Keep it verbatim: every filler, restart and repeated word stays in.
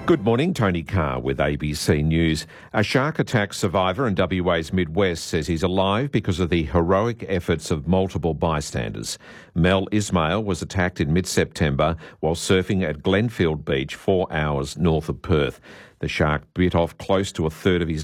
Good morning, Tony Carr with A B C News. A shark attack survivor in W A's Midwest says he's alive because of the heroic efforts of multiple bystanders. Mel Ismail was attacked in mid-September while surfing at Glenfield Beach, four hours north of Perth. The shark bit off close to a third of his